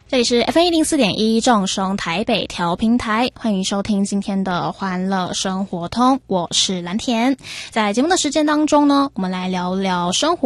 这里是 FM104.1 正声台北调频台，欢迎收听今天的欢乐生活通，我是蓝田。在节目的时间当中呢，我们来聊聊生活